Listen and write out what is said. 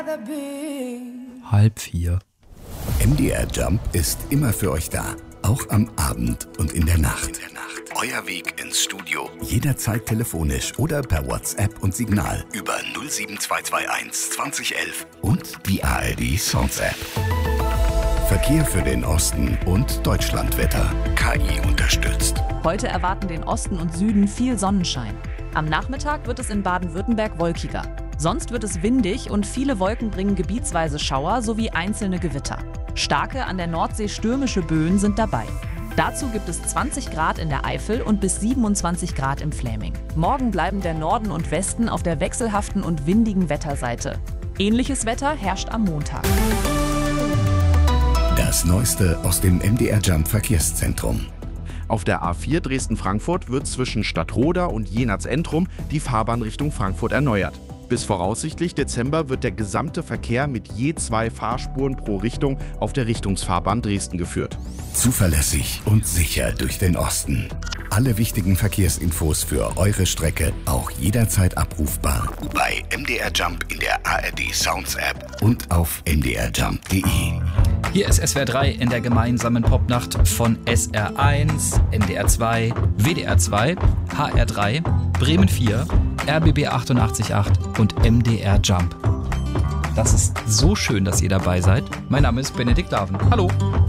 3:30. MDR Jump ist immer für euch da. Auch am Abend und in der Nacht. Euer Weg ins Studio. Jederzeit telefonisch oder per WhatsApp und Signal über 07221 2011 und die ARD Sounds App. Verkehr für den Osten und Deutschlandwetter. KI unterstützt. Heute erwarten den Osten und Süden viel Sonnenschein. Am Nachmittag wird es in Baden-Württemberg wolkiger. Sonst wird es windig und viele Wolken bringen gebietsweise Schauer sowie einzelne Gewitter. Starke, an der Nordsee stürmische Böen sind dabei. Dazu gibt es 20 Grad in der Eifel und bis 27 Grad im Fläming. Morgen bleiben der Norden und Westen auf der wechselhaften und windigen Wetterseite. Ähnliches Wetter herrscht am Montag. Das Neueste aus dem MDR Jump Verkehrszentrum. Auf der A4 Dresden-Frankfurt wird zwischen Stadtroda und Jenatz-Entrum die Fahrbahn Richtung Frankfurt erneuert. Bis voraussichtlich Dezember wird der gesamte Verkehr mit je 2 Fahrspuren pro Richtung auf der Richtungsfahrbahn Dresden geführt. Zuverlässig und sicher durch den Osten. Alle wichtigen Verkehrsinfos für eure Strecke auch jederzeit abrufbar bei MDR Jump in der ARD Sounds App und auf mdrjump.de. Hier ist SWR 3 in der gemeinsamen Popnacht von SR1, MDR 2, WDR 2, HR 3, Bremen 4, RBB 88.8 und MDR Jump. Das ist so schön, dass ihr dabei seid. Mein Name ist Benedikt Laven. Hallo!